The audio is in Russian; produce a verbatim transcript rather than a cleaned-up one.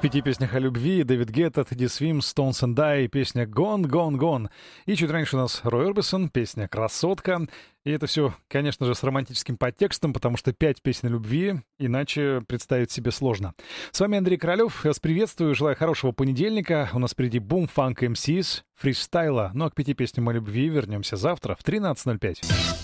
пяти песнях о любви: Дэвид Гетта, Тедди Свим, Stones and I, песня «Gone, Gone, Gone». И чуть раньше у нас Рой Орбисон, песня «Красотка». И это все, конечно же, с романтическим подтекстом, потому что пять песен о любви, иначе представить себе сложно. С вами Андрей Королёв. Я вас приветствую, желаю хорошего понедельника. У нас впереди Boom Funk эм сис, фристайла. Ну а к пяти песням о любви вернемся завтра в тринадцать ноль пять.